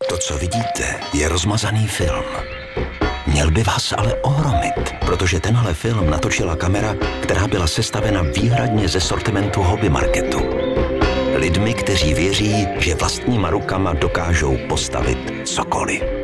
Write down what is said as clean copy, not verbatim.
To, co vidíte, je rozmazaný film. Měl by vás ale ohromit, protože tenhle film natočila kamera, která byla sestavena výhradně ze sortimentu hobby marketu. Lidmi, kteří věří, že vlastníma rukama dokážou postavit cokoliv.